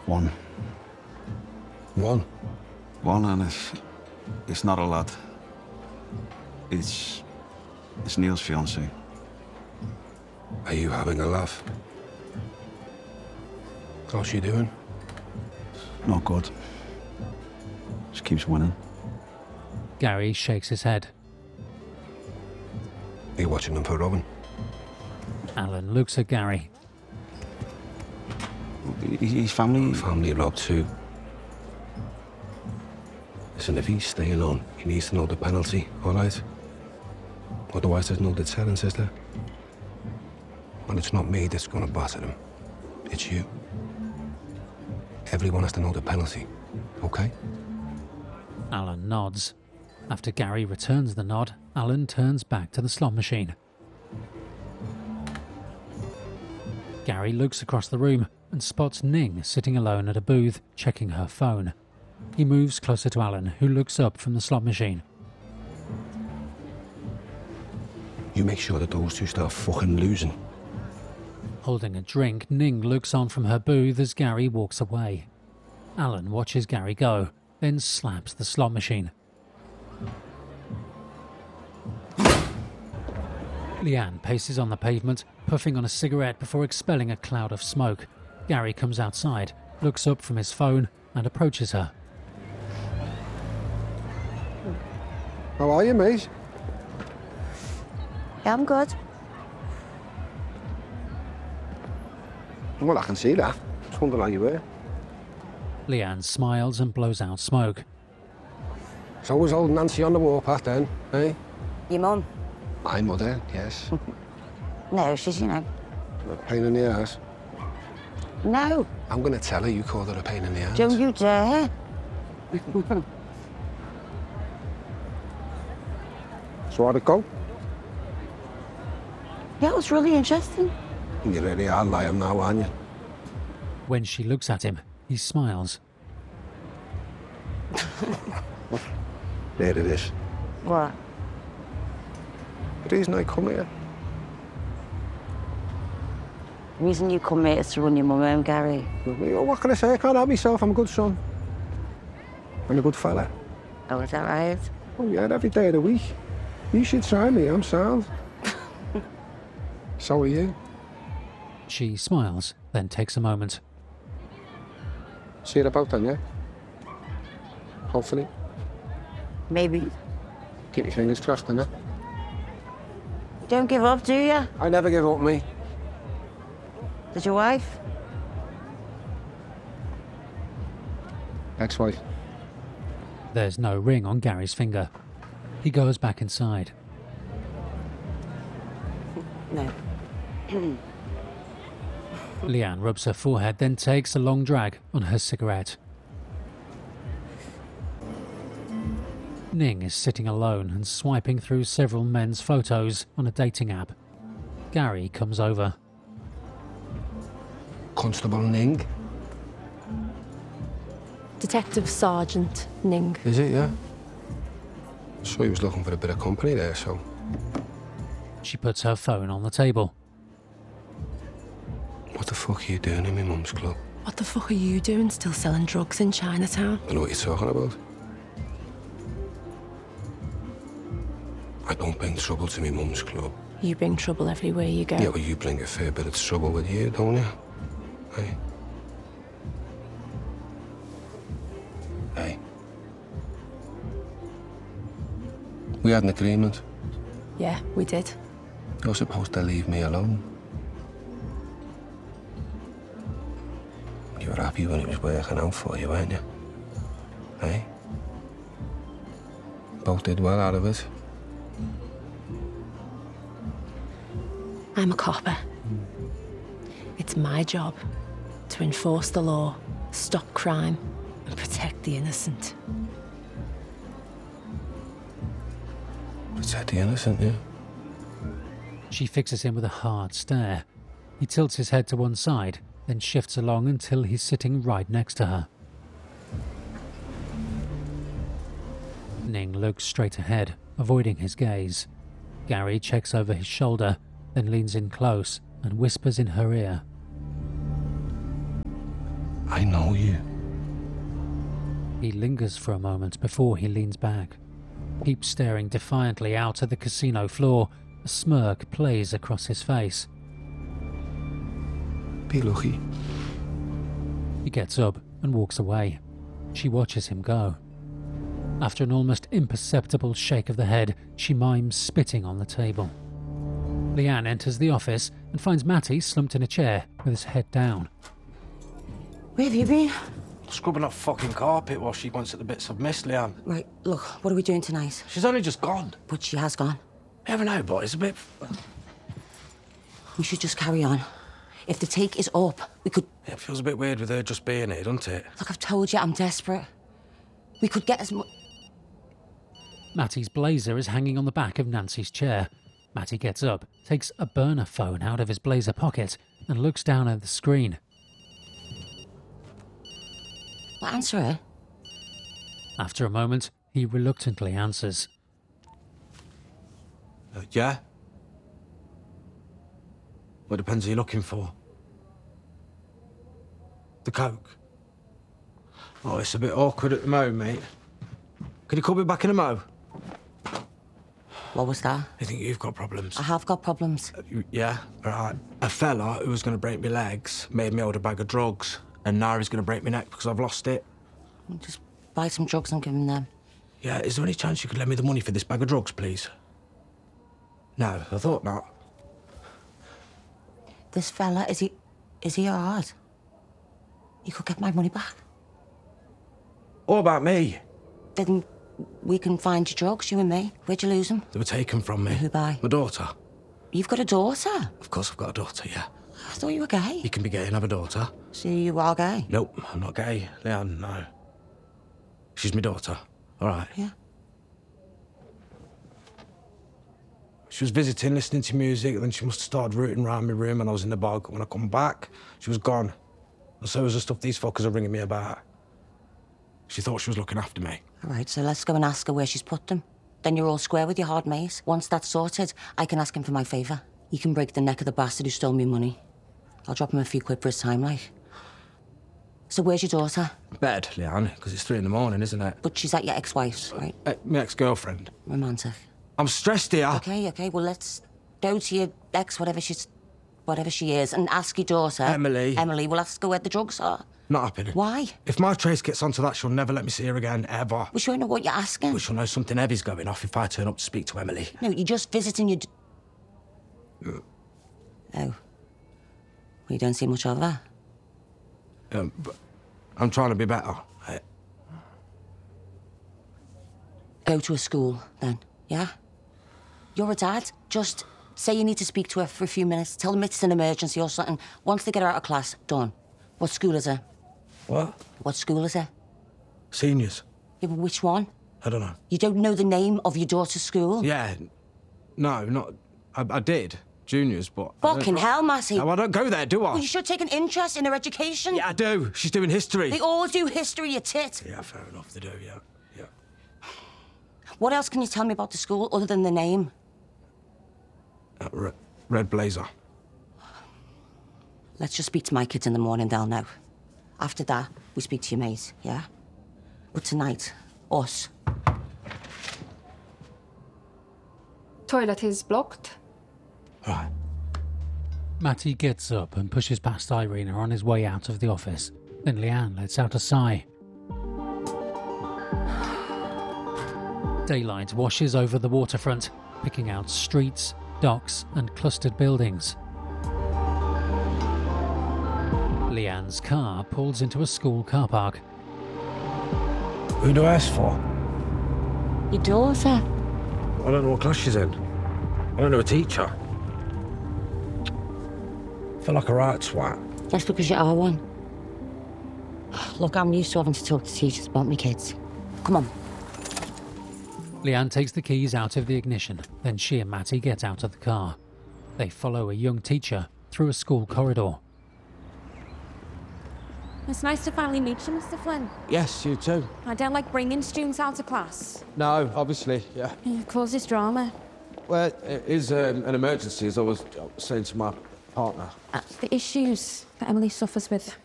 One. One? One, and it's not a lot. It's Neil's fiancée. Are you having a laugh? How's she doing? Not good. Just keeps winning. Gary shakes his head. Are you watching them for Robin? Alan looks at Gary. His family... Family Rob too. Listen, if he's staying on, he needs to know the penalty, all right? Otherwise there's no deterrence, is there? Well, it's not me that's gonna batter him. It's you. Everyone has to know the penalty, okay? Alan nods. After Gary returns the nod, Alan turns back to the slot machine. Gary looks across the room and spots Ning sitting alone at a booth, checking her phone. He moves closer to Alan, who looks up from the slot machine. You make sure that those two start fucking losing. Holding a drink, Ning looks on from her booth as Gary walks away. Alan watches Gary go, then slaps the slot machine. Leanne paces on the pavement, puffing on a cigarette before expelling a cloud of smoke. Gary comes outside, looks up from his phone, and approaches her. How are you, mate? Yeah, I'm good. Well, I can see that. Just wondering how you were. Leanne smiles and blows out smoke. So was old Nancy on the warpath then, eh? Your mum? My mother, yes. No, she's, A pain in the ass. No, I'm gonna tell her you called her a pain in the ass. don't you dare. So how'd it go? Yeah, it was really interesting. You really are lying now, aren't you? When she looks at him, he smiles. There it is. What? The reason I come here. The reason you come here is to run your mum home, Gary. What can I say? I can't help myself. I'm a good son. I'm a good fella. Oh, is that right? Oh, yeah, every day of the week. You should try me. I'm sound. So are you. She smiles, then takes a moment. See it about then, yeah? Hopefully. Maybe. Keep your fingers crossed, innit? Don't give up, do you? I never give up, me. Did your wife? Ex-wife. There's no ring on Gary's finger. He goes back inside. No. Leanne rubs her forehead, then takes a long drag on her cigarette. Ning is sitting alone and swiping through several men's photos on a dating app. Gary comes over. Constable Ning. Detective Sergeant Ning. Is it, yeah? So he was looking for a bit of company there, so... She puts her phone on the table. What the fuck are you doing in my mum's club? What the fuck are you doing still selling drugs in Chinatown? I know what you're talking about. I don't bring trouble to my mum's club. You bring trouble everywhere you go. Yeah, well, you bring a fair bit of trouble with you, don't you? Hey? Hey. We had an agreement. Yeah, we did. You're supposed to leave me alone. You were happy when it was working out for you, weren't you? Hey? Both did well out of it. I'm a copper. It's my job to enforce the law, stop crime, and protect the innocent. Protect the innocent, yeah? She fixes him with a hard stare. He tilts his head to one side, then shifts along until he's sitting right next to her. Ning looks straight ahead, avoiding his gaze. Gary checks over his shoulder, then leans in close and whispers in her ear. I know you. He lingers for a moment before he leans back. Keeps staring defiantly out at the casino floor. A smirk plays across his face. Be lucky. He gets up and walks away. She watches him go. After an almost imperceptible shake of the head, she mimes spitting on the table. Leanne enters the office and finds Matty slumped in a chair with his head down. Where have you been? Scrubbing that fucking carpet while she points at the bits I've missed, Leanne. Right, look, what are we doing tonight? She's only just gone. But she has gone. I never know, but it's a bit... We should just carry on. If the take is up, we could... It feels a bit weird with her just being here, doesn't it? Look, I've told you I'm desperate. We could get as much... Matty's blazer is hanging on the back of Nancy's chair. Matty gets up, takes a burner phone out of his blazer pocket and looks down at the screen. Well, answer her. After a moment, he reluctantly answers. Yeah? What depends who you're looking for? The coke? Oh, it's a bit awkward at the moment, mate. Can you call me back in a mo? What was that? I think you've got problems. I have got problems. Yeah, right. A fella who was going to break me legs made me hold a bag of drugs, and now he's going to break my neck because I've lost it. Just buy some drugs and give them them. Yeah, is there any chance you could lend me the money for this bag of drugs, please? No, I thought not. This fella, is he hard? You could get my money back. What about me? Then we can find your drugs, you and me. Where'd you lose them? They were taken from me. Who by? My daughter. You've got a daughter? Of course I've got a daughter, yeah. I thought you were gay. You can be gay and have a daughter. So you are gay? Nope, I'm not gay. Leanne, no. She's my daughter, all right? Yeah. She was visiting, listening to music, then she must have started rooting around my room and I was in the bog. When I come back, she was gone. And so was the stuff these fuckers are ringing me about. She thought she was looking after me. All right, so let's go and ask her where she's put them. Then you're all square with your hard mate. Once that's sorted, I can ask him for my favour. He can break the neck of the bastard who stole me money. I'll drop him a few quid for his time, like. So where's your daughter? Bed, Leanne, because it's 3 in the morning, isn't it? But she's at your ex-wife's, right? My ex-girlfriend. Romantic. I'm stressed here. Okay, well, let's go to your ex, whatever she is, and ask your daughter... Emily. Emily, we'll ask her where the drugs are. Not happening. Why? If my trace gets onto that, she'll never let me see her again, ever. We sure know what you're asking. But she'll know something heavy's going off if I turn up to speak to Emily. No, you're just visiting your... Oh. Well, you don't see much of her. But I'm trying to be better. Go to a school, then, yeah? You're a dad. Just say you need to speak to her for a few minutes. Tell them it's an emergency or something. Once they get her out of class, done. What school is it? What? What school is it? Seniors. Yeah, but which one? I don't know. You don't know the name of your daughter's school? Yeah. No, not... I did. Juniors, but... Fucking hell, Matty. No, I don't go there, do I? Well, you should take an interest in her education. Yeah, I do. She's doing history. They all do history, you tit. Yeah, fair enough, they do, yeah. What else can you tell me about the school other than the name? Red blazer. Let's just speak to my kids in the morning, they'll know. After that, we speak to your mate, yeah? But tonight, us. Toilet is blocked. Right. Matty gets up and pushes past Irina on his way out of the office. Then Leanne lets out a sigh. Daylight washes over the waterfront, picking out streets, docks and clustered buildings. Leanne's car pulls into a school car park. Who do I ask for? Your daughter. I don't know what class she's in. I don't know a teacher. I feel like a right swat. That's because you are one. Look, I'm used to having to talk to teachers about my kids. Come on. Leanne takes the keys out of the ignition, then she and Matty get out of the car. They follow a young teacher through a school corridor. It's nice to finally meet you, Mr. Flynn. Yes, you too. I don't like bringing students out of class. No, obviously, yeah. It causes drama. Well, it is an emergency, as I was saying to my partner. The issues that Emily suffers with.